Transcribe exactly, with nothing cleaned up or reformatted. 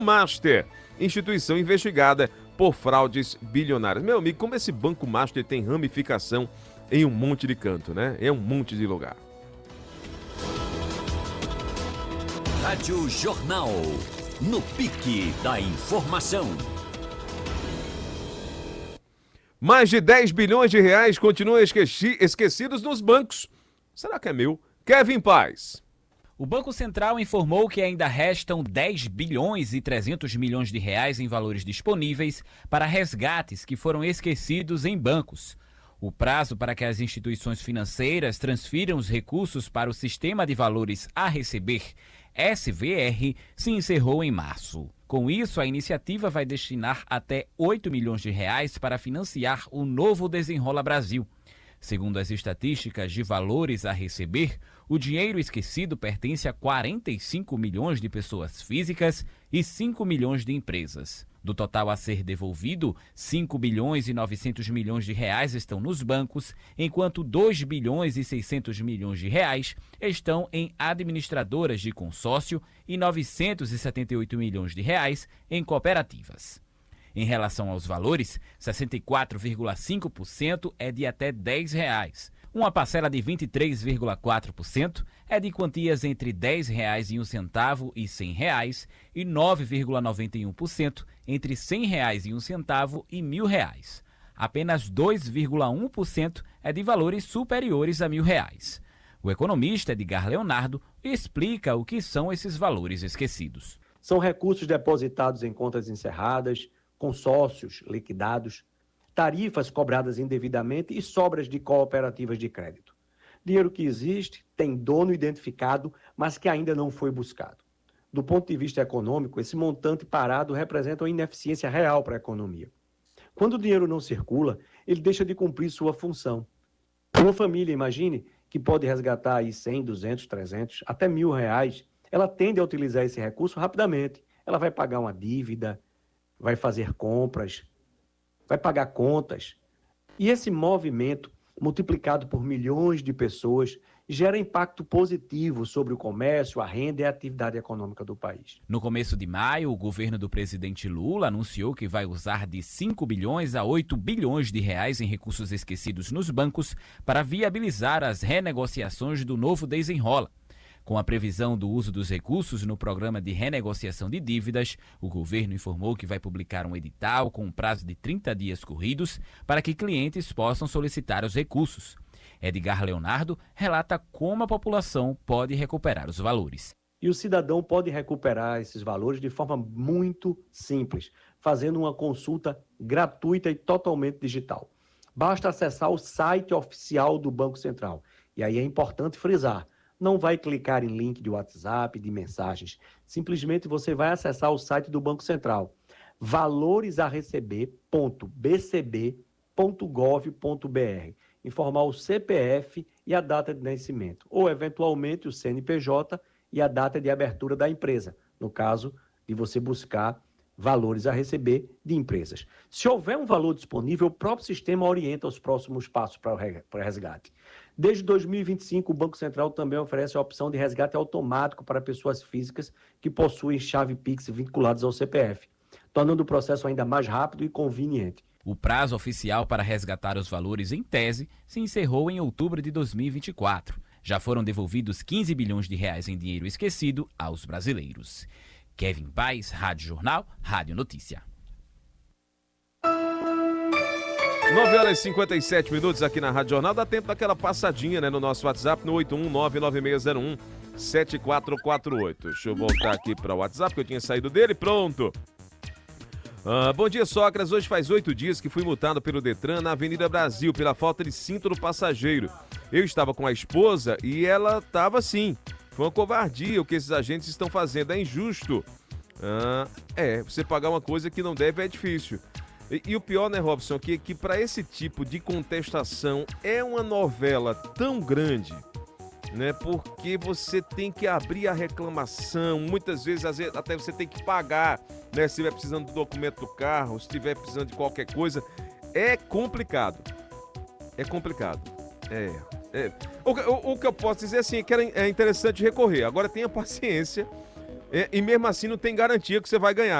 Master, instituição investigada por fraudes bilionárias. Meu amigo, como esse Banco Master tem ramificação em um monte de canto, né? É um monte de lugar. Rádio Jornal, no pique da informação. Mais de dez bilhões de reais continuam esqueci- esquecidos nos bancos. Será que é meu? Kevin Paz. O Banco Central informou que ainda restam dez bilhões e trezentos milhões de reais em valores disponíveis para resgates que foram esquecidos em bancos. O prazo para que as instituições financeiras transfiram os recursos para o Sistema de Valores a Receber, S V R, se encerrou em março. Com isso, a iniciativa vai destinar até oito milhões de reais para financiar o novo Desenrola Brasil. Segundo as estatísticas de valores a receber, o dinheiro esquecido pertence a quarenta e cinco milhões de pessoas físicas e cinco milhões de empresas. Do total a ser devolvido, cinco bilhões e novecentos milhões de reais estão nos bancos, enquanto dois bilhões e seiscentos milhões de reais estão em administradoras de consórcio e novecentos e setenta e oito milhões de reais em cooperativas. Em relação aos valores, sessenta e quatro vírgula cinco por cento é de até dez reais. Uma parcela de vinte e três vírgula quatro por cento é de quantias entre dez reais e um centavo e cem reais e nove vírgula noventa e um por cento entre cem reais e um centavo e mil reais. Apenas dois vírgula um por cento é de valores superiores a mil reais. O economista Edgar Leonardo explica o que são esses valores esquecidos. São recursos depositados em contas encerradas, consórcios liquidados, tarifas cobradas indevidamente e sobras de cooperativas de crédito. Dinheiro que existe, tem dono identificado, mas que ainda não foi buscado. Do ponto de vista econômico, esse montante parado representa uma ineficiência real para a economia. Quando o dinheiro não circula, ele deixa de cumprir sua função. Uma família, imagine, que pode resgatar aí cem, duzentos, trezentos, até mil reais, ela tende a utilizar esse recurso rapidamente. Ela vai pagar uma dívida, vai fazer compras, vai pagar contas. E esse movimento, multiplicado por milhões de pessoas, gera impacto positivo sobre o comércio, a renda e a atividade econômica do país. No começo de maio, o governo do presidente Lula anunciou que vai usar de cinco bilhões a oito bilhões de reais em recursos esquecidos nos bancos para viabilizar as renegociações do novo Desenrola. Com a previsão do uso dos recursos no programa de renegociação de dívidas, o governo informou que vai publicar um edital com um prazo de trinta dias corridos para que clientes possam solicitar os recursos. Edgar Leonardo relata como a população pode recuperar os valores. E o cidadão pode recuperar esses valores de forma muito simples, fazendo uma consulta gratuita e totalmente digital. Basta acessar o site oficial do Banco Central. E aí é importante frisar, não vai clicar em link de WhatsApp, de mensagens. Simplesmente você vai acessar o site do Banco Central, valores a receber ponto b c b ponto gov ponto b r. Informar o C P F e a data de nascimento, ou eventualmente o C N P J e a data de abertura da empresa, no caso de você buscar valores a receber de empresas. Se houver um valor disponível, o próprio sistema orienta os próximos passos para o resgate. Desde dois mil e vinte e cinco, o Banco Central também oferece a opção de resgate automático para pessoas físicas que possuem chave Pix vinculadas ao C P F, tornando o processo ainda mais rápido e conveniente. O prazo oficial para resgatar os valores em tese se encerrou em outubro de dois mil e vinte e quatro. Já foram devolvidos quinze bilhões de reais em dinheiro esquecido aos brasileiros. Kevin Paz, Rádio Jornal, Rádio Notícia. nove horas e cinquenta e sete minutos aqui na Rádio Jornal. Dá tempo daquela passadinha, né, no nosso WhatsApp no oito um nove nove seis zero um sete quatro quatro oito. Deixa eu voltar aqui para o WhatsApp, que eu tinha saído dele. Pronto. Ah, bom dia, Sócrates. Hoje faz oito dias que fui multado pelo Detran na Avenida Brasil pela falta de cinto do passageiro. Eu estava com a esposa e ela estava assim. Foi uma covardia o que esses agentes estão fazendo. É injusto. Ah, é, você pagar uma coisa que não deve é difícil. E, e o pior, né, Robson, que, que para esse tipo de contestação é uma novela tão grande, né? Porque você tem que abrir a reclamação, muitas vezes, às vezes até você tem que pagar, né? Se estiver precisando do documento do carro, se estiver precisando de qualquer coisa, é complicado. É complicado. É. é. O, o, o que eu posso dizer assim é que é interessante recorrer. Agora tenha paciência, E, e mesmo assim não tem garantia que você vai ganhar.